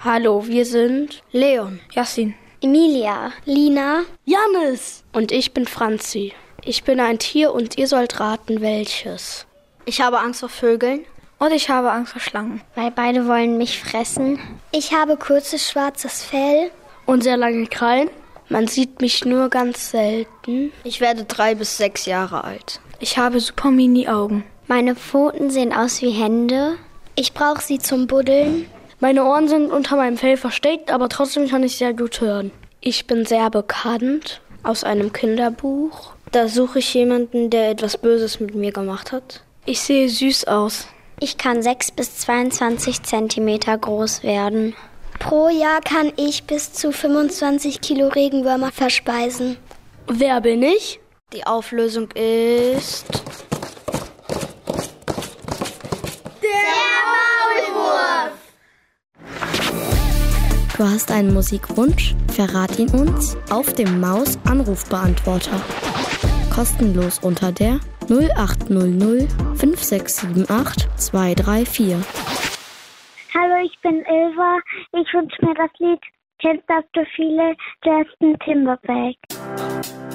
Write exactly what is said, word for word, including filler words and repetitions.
Hallo, wir sind Leon, Yassin, Emilia, Lina, Jannis und ich bin Franzi. Ich bin ein Tier und ihr sollt raten, welches. Ich habe Angst vor Vögeln. Und ich habe Angst vor Schlangen. Weil beide wollen mich fressen. Ich habe kurzes schwarzes Fell. Und sehr lange Krallen. Man sieht mich nur ganz selten. Ich werde drei bis sechs Jahre alt. Ich habe super Mini-Augen. Meine Pfoten sehen aus wie Hände. Ich brauche sie zum Buddeln. Meine Ohren sind unter meinem Fell versteckt, aber trotzdem kann ich sehr gut hören. Ich bin sehr bekannt aus einem Kinderbuch. Da suche ich jemanden, der etwas Böses mit mir gemacht hat. Ich sehe süß aus. Ich kann sechs bis zweiundzwanzig Zentimeter groß werden. Pro Jahr kann ich bis zu fünfundzwanzig Kilo Regenwürmer verspeisen. Wer bin ich? Die Auflösung ist... Der Maulwurf! Du hast einen Musikwunsch? Verrat ihn uns auf dem Maus-Anrufbeantworter. Kostenlos unter der null acht null null fünf sechs sieben acht zwei drei vier. Hallo, ich bin Ilva. Ich wünsche mir das Lied Can't Stop the Feeling, Justin Timberlake.